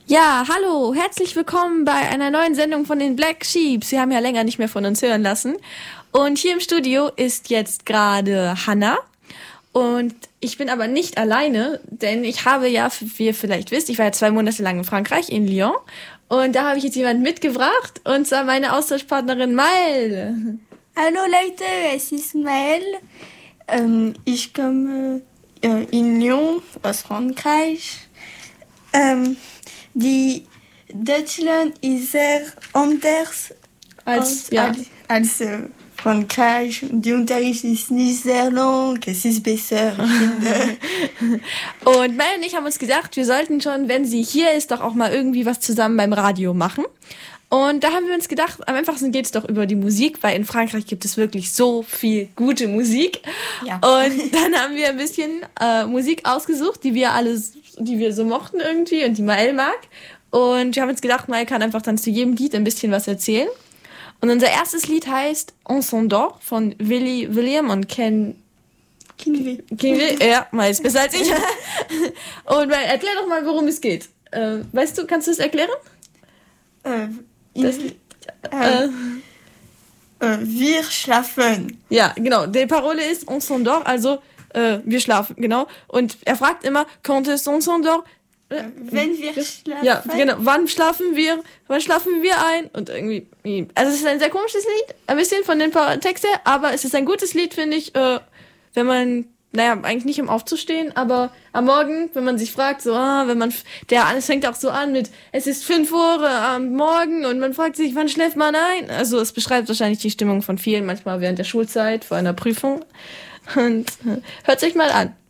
Ja, hallo, herzlich willkommen bei einer neuen Sendung von den Black Sheep. Sie haben ja länger nicht mehr von uns hören lassen. Und hier im Studio ist jetzt gerade Hannah. Und ich bin aber nicht alleine, denn ich habe ja, wie ihr vielleicht wisst, ich war ja 2 Monate lang in Frankreich, in Lyon. Und da habe ich jetzt jemanden mitgebracht, und zwar meine Austauschpartnerin Maëlle. Hallo Leute, es ist Maëlle. Ich komme in Lyon aus Frankreich. Die Deutschland ist sehr anders als Frankreich. Die Unterricht ist nicht sehr lang, es ist besser, ich finde. Und Mel und ich haben uns gedacht, wir sollten schon, wenn sie hier ist, doch auch mal irgendwie was zusammen beim Radio machen. Und da haben wir uns gedacht, am einfachsten geht's doch über die Musik, weil in Frankreich gibt es wirklich so viel gute Musik. Ja. Und dann haben wir ein bisschen Musik ausgesucht, die wir so mochten irgendwie und die Maëlle mag. Und wir haben uns gedacht, Maëlle kann einfach dann zu jedem Lied ein bisschen was erzählen. Und unser erstes Lied heißt On s'endort von William und Ken Kinvey. Ja, Maëlle ist besser als ich. Und Maëlle, erklär doch mal, worum es geht. Weißt du, kannst du es erklären? Wir schlafen. Ja, genau. Die Parole ist On s'endort, also wir schlafen, genau. Und er fragt immer, quand est-ce on s'endort? Wenn wir schlafen. Ja, genau. Wann schlafen wir ein? Und irgendwie, also es ist ein sehr komisches Lied, ein bisschen von den paar Texten, aber es ist ein gutes Lied, finde ich, wenn man, eigentlich nicht um aufzustehen, aber am Morgen, wenn man sich fragt, so, es fängt auch so an mit, es ist 5 Uhr am Morgen und man fragt sich, wann schläft man ein? Also es beschreibt wahrscheinlich die Stimmung von vielen, manchmal während der Schulzeit, vor einer Prüfung. Und hört sich mal an.